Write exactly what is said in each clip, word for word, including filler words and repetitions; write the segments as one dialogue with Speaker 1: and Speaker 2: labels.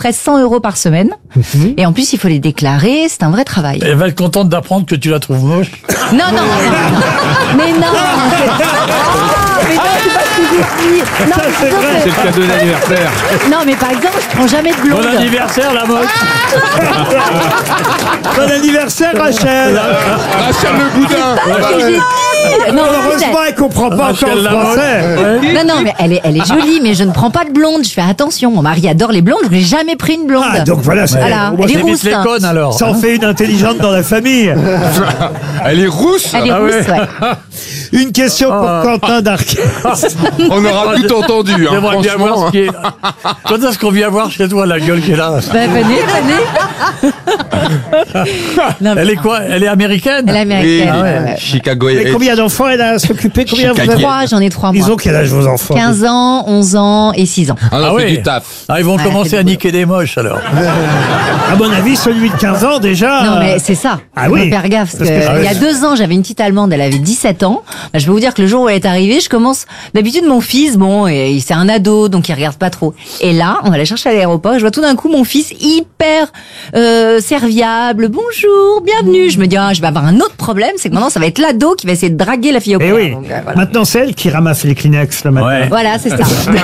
Speaker 1: près cent euros par semaine. Mmh. Et en plus, il faut les déclarer. C'est un vrai travail.
Speaker 2: Elle va être contente d'apprendre que tu la trouves moche.
Speaker 1: Non, non, non. Mais non. Mais non, c'est pas ce que j'ai dit. Non,
Speaker 3: c'est vrai. C'est le cadeau d'anniversaire.
Speaker 1: Non, mais par exemple, je prends jamais de blonde.
Speaker 2: Bon anniversaire, la moche.
Speaker 4: Bon anniversaire, Rachel.
Speaker 3: Rachel le boudin.
Speaker 1: C'est pas ce que j'ai dit.
Speaker 4: Non, heureusement, elle comprend pas encore le français.
Speaker 1: Ouais. Non, non, mais elle est, elle est jolie, mais je ne prends pas de blonde. Je fais attention. Mon mari adore les blondes. Je n'ai jamais pris une blonde.
Speaker 4: Ah, donc voilà, c'est
Speaker 1: voilà.
Speaker 2: Ouais.
Speaker 1: Elle est rousse.
Speaker 2: Les connes, alors.
Speaker 4: Ça en fait une intelligente dans la famille.
Speaker 3: Elle est rousse.
Speaker 1: Elle est
Speaker 2: Ah
Speaker 1: rousse,
Speaker 2: ouais.
Speaker 1: ouais.
Speaker 4: Une question pour
Speaker 2: Oh.
Speaker 4: Quentin Darcas.
Speaker 3: On aura tout entendu. Hein,
Speaker 2: J'aimerais bien voir ce qui est. Quand est-ce qu'on vient voir chez toi la gueule qu'elle a?
Speaker 1: Bah, venez, venez. Non, mais
Speaker 2: Elle est quoi? Elle est américaine?
Speaker 1: elle est américaine.
Speaker 3: Oui,
Speaker 1: ouais, ouais.
Speaker 3: Chicago
Speaker 4: Et
Speaker 3: et
Speaker 4: combien d'enfants elle a s'occuper? Combien vous avez?
Speaker 1: Trois, j'en ai trois
Speaker 4: Ils
Speaker 1: mois.
Speaker 4: ont quel âge vos enfants?
Speaker 1: quinze ans, onze ans et six ans.
Speaker 3: Ah non,
Speaker 2: Ah
Speaker 3: c'est
Speaker 2: oui.
Speaker 3: du taf.
Speaker 2: Ah, ils vont
Speaker 1: Ouais,
Speaker 2: commencer
Speaker 1: c'est
Speaker 2: à
Speaker 1: du
Speaker 2: niquer des moches alors.
Speaker 4: À mon avis, celui de quinze ans déjà.
Speaker 1: Non, mais c'est ça.
Speaker 4: Ah
Speaker 1: Il
Speaker 4: oui.
Speaker 1: faut faire gaffe. Parce
Speaker 4: Parce
Speaker 1: que,
Speaker 4: que-
Speaker 1: il y a deux ans, j'avais une petite Allemande, elle avait dix-sept ans. Bah, je peux vous dire que le jour où elle est arrivée, je commence. D'habitude, mon fils, bon, et c'est un ado, donc il regarde pas trop. Et là, on va la chercher à l'aéroport, et je vois tout d'un coup mon fils hyper euh, serviable. Bonjour, bienvenue. Je me dis, ah, je vais avoir un autre problème, c'est que maintenant, ça va être l'ado qui va essayer de draguer la fille au
Speaker 4: Eh
Speaker 1: père.
Speaker 4: oui.
Speaker 1: Donc, euh, voilà.
Speaker 4: Maintenant, c'est elle qui ramasse les Kleenex le matin.
Speaker 2: Ouais.
Speaker 1: Voilà, c'est ça.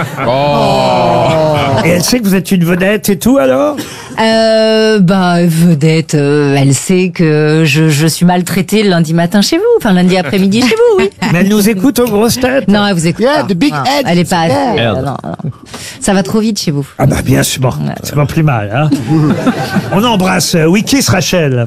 Speaker 4: Et elle sait que vous êtes une vedette et tout alors?
Speaker 1: Euh, bah, vedette, euh, elle sait que je, je suis maltraitée le lundi matin chez vous, enfin lundi après-midi chez vous, oui.
Speaker 4: Mais elle nous écoute aux grosses têtes.
Speaker 1: Non, elle vous écoute
Speaker 5: Yeah,
Speaker 1: pas.
Speaker 5: the big
Speaker 1: Non,
Speaker 5: head,
Speaker 1: elle est pas
Speaker 5: super.
Speaker 1: assez. euh, non, non. Ça va trop vite chez vous.
Speaker 4: Ah bah bien sûr, bon, c'est pas plus mal. Hein. On embrasse euh, Wikis Rachel.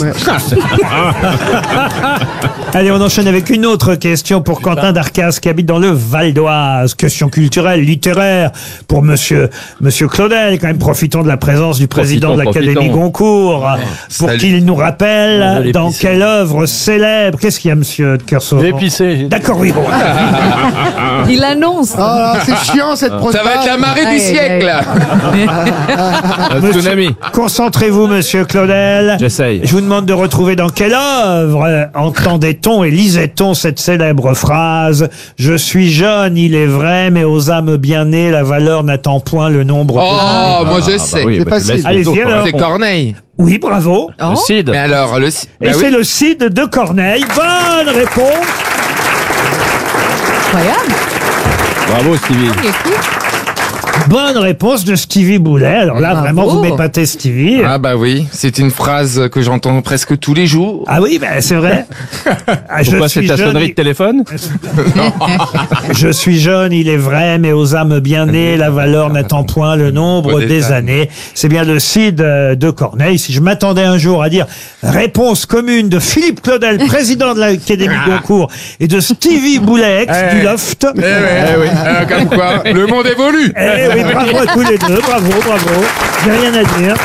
Speaker 4: Allez, on enchaîne avec une autre question pour Quentin Darcas qui habite dans le Val d'Oise. Question culturelle, littéraire pour Monsieur Monsieur Claudel. Quand même, profitons de la présence du président
Speaker 3: Profitons,
Speaker 4: de l'Académie
Speaker 3: profitons.
Speaker 4: Goncourt pour
Speaker 3: Salut.
Speaker 4: qu'il nous rappelle
Speaker 2: Je l'ai
Speaker 4: dans
Speaker 2: pissé.
Speaker 4: quelle œuvre célèbre. Qu'est-ce qu'il y a, Monsieur de Kersauzon?
Speaker 2: J'ai pissé.
Speaker 4: D'accord, oui, bon.
Speaker 1: Il annonce.
Speaker 5: Oh là, c'est chiant cette
Speaker 3: Ça va être la marée du
Speaker 1: Aïe,
Speaker 3: siècle.
Speaker 4: Ah,
Speaker 3: Un tsunami.
Speaker 4: Concentrez-vous, Monsieur Claudel.
Speaker 3: J'essaye.
Speaker 4: Je vous demande de retrouver dans quelle œuvre euh, entendait-on et lisait-on cette célèbre phrase « Je suis jeune, il est vrai, mais aux âmes bien nées, la valeur n'attend point le nombre
Speaker 3: Oh,
Speaker 4: de...
Speaker 3: moi je sais.
Speaker 5: oui. C'est facile.
Speaker 4: Allez-y, alors.
Speaker 3: C'est Corneille.
Speaker 4: Oui, bravo.
Speaker 1: Oh.
Speaker 3: Cid. Mais alors, le.
Speaker 4: Et
Speaker 3: Bah
Speaker 4: c'est
Speaker 3: oui.
Speaker 4: le Cid de Corneille. Bonne réponse.
Speaker 1: Incroyable.
Speaker 3: Bravo, Stevie.
Speaker 4: Bonne réponse de Stevie Boulet. Alors là,
Speaker 1: Bravo.
Speaker 4: vraiment, vous m'épatez, Stevie.
Speaker 3: Ah bah oui, c'est une phrase que j'entends presque tous les jours.
Speaker 4: Ah oui, ben c'est vrai. Ah, je
Speaker 6: Pourquoi c'est
Speaker 4: suis
Speaker 6: ta
Speaker 4: jeune,
Speaker 6: sonnerie de téléphone?
Speaker 4: Je suis jeune, il est vrai, mais aux âmes bien nées, la valeur n'attend point le nombre
Speaker 3: Des
Speaker 4: des
Speaker 3: années.
Speaker 4: années. C'est bien le Cid euh, de Corneille. Si je m'attendais un jour à dire réponse commune de Philippe Claudel, président de l'Académie Goncourt, et de Stevie Boulet, ex
Speaker 3: Eh.
Speaker 4: du Loft.
Speaker 3: Eh ouais, eh oui. Euh, comme quoi, le monde évolue.
Speaker 4: Eh oui, bravo à tous les deux, bravo, bravo. J'ai rien à dire.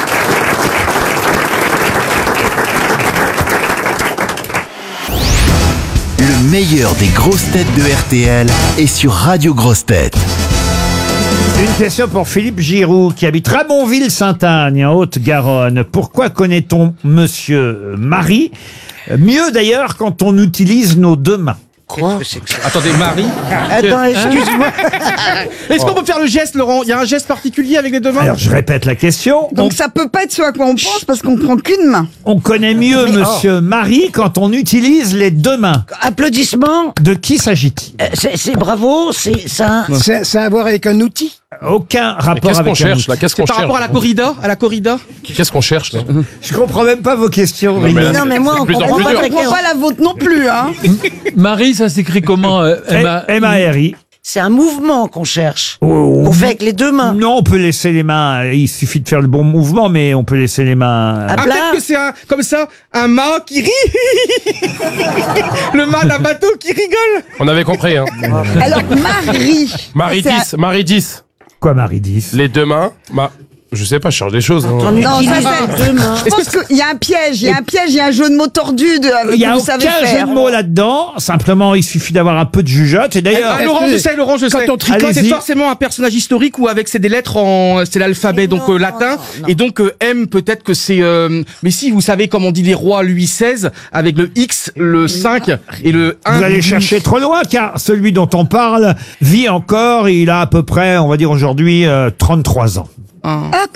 Speaker 7: Le meilleur des grosses têtes de R T L est sur Radio Grosses Têtes.
Speaker 4: Une question pour Philippe Giroux, qui habite Ramonville-Saint-Agne, en Haute-Garonne. Pourquoi connaît-on Monsieur Marie? Mieux d'ailleurs quand on utilise nos deux mains.
Speaker 5: Quoi?
Speaker 6: Attendez, Marie.
Speaker 5: Attends, excuse-moi.
Speaker 8: Est-ce qu'on peut faire le geste, Laurent? Il y a un geste particulier avec les deux mains?
Speaker 4: Alors je répète la question.
Speaker 9: Donc ça peut pas être ce à quoi on pense parce qu'on prend qu'une main.
Speaker 4: On, on connaît mieux Monsieur Marie quand on utilise les deux mains.
Speaker 5: Applaudissements.
Speaker 4: De qui s'agit-il?
Speaker 5: Euh, C'est c'est bravo, c'est ça.
Speaker 10: C'est c'est à voir avec un outil.
Speaker 4: Aucun rapport
Speaker 6: Qu'est-ce
Speaker 4: avec
Speaker 6: qu'on
Speaker 4: un
Speaker 6: cherche
Speaker 4: outil.
Speaker 6: là? Qu'est-ce
Speaker 8: C'est
Speaker 6: qu'on
Speaker 8: par
Speaker 6: cherche?
Speaker 8: rapport à la corrida? À la corrida?
Speaker 6: Qu'est-ce qu'on cherche là?
Speaker 4: Je comprends même pas vos questions.
Speaker 6: mais là,
Speaker 5: Non mais moi on
Speaker 6: plus en
Speaker 5: comprend
Speaker 6: plus
Speaker 5: pas
Speaker 6: dur.
Speaker 5: très
Speaker 9: On prend
Speaker 5: clair.
Speaker 9: pas la vôtre non plus, hein.
Speaker 11: Marie, ça s'écrit comment euh, Emma
Speaker 4: M A R I.
Speaker 5: C'est un mouvement qu'on cherche.
Speaker 4: Oh,
Speaker 5: On fait avec les deux mains.
Speaker 4: non, on peut laisser les mains. Il suffit de faire le bon mouvement, mais on peut laisser les mains.
Speaker 5: À
Speaker 8: Ah,
Speaker 5: plat.
Speaker 8: peut-être que c'est un, comme ça, un mât qui rit. Le mât d'un bateau qui rigole.
Speaker 6: On avait compris, hein.
Speaker 9: Alors Marie.
Speaker 6: Marie
Speaker 9: C'est
Speaker 6: dix, Marie dix.
Speaker 4: Quoi, Marie dix?
Speaker 6: Les deux mains. Ma... Je sais pas, je cherche des choses. hein.
Speaker 5: On
Speaker 9: Non,
Speaker 5: utilise
Speaker 9: ça,
Speaker 5: les deux mains.
Speaker 9: Je pense qu'il y a un piège, il y a un piège, il y a un jeu de mots tordu de,
Speaker 4: Il y a
Speaker 9: que vous savez
Speaker 4: aucun jeu
Speaker 9: faire.
Speaker 4: de mots là-dedans. Simplement, il suffit d'avoir un peu de jugeote. Et d'ailleurs,
Speaker 8: Ah, Laurent, je sais, Laurent, je sais.
Speaker 10: Quand on tricote,
Speaker 8: c'est
Speaker 4: allez-y.
Speaker 8: forcément un personnage historique ou avec c'est des lettres en, c'est l'alphabet donc euh, latin. Et donc euh, M peut-être que c'est. euh, mais si vous savez comme on dit les rois Louis seize avec le X, le cinq et le un.
Speaker 4: vous allez chercher trop loin, car celui dont on parle vit encore et il a à peu près, on va dire aujourd'hui, euh, trente-trois ans.
Speaker 9: Ah,